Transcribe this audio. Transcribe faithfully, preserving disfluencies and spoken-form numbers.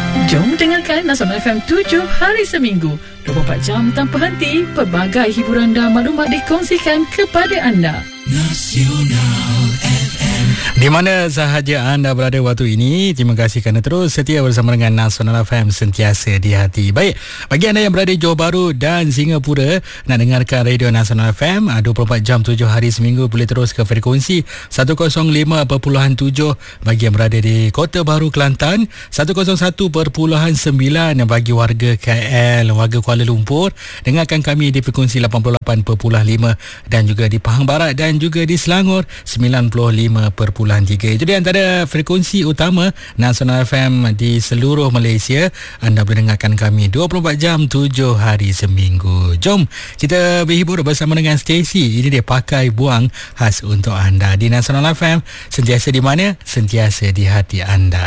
Jom dengarkan Nasional F M tujuh hari seminggu, dua puluh empat jam tanpa henti. Pelbagai hiburan dan maklumat dikongsikan kepada anda. Nasional F M. Di mana sahaja anda berada waktu ini, terima kasih kerana terus setia bersama dengan Nasional F M, sentiasa di hati. Baik, bagi anda yang berada di Johor Bahru dan Singapura, nak dengarkan Radio Nasional F M dua puluh empat jam tujuh hari seminggu, boleh terus ke frekuensi seratus lima perpuluhan tujuh. Bagi yang berada di Kota Baru Kelantan, seratus satu perpuluhan sembilan. Bagi warga K L, warga Kuala Lumpur, dengarkan kami di frekuensi lapan puluh lapan perpuluhan lima, dan juga di Pahang Barat dan juga di Selangor sembilan puluh lima perpuluhan tiga. Jadi antara frekuensi utama Nasional F M di seluruh Malaysia. Anda boleh dengarkan kami dua puluh empat jam tujuh hari seminggu. Jom kita berhibur bersama dengan Stacy. Ini dia Pakai Buang khas untuk anda di Nasional F M, sentiasa di mana? Sentiasa di hati anda.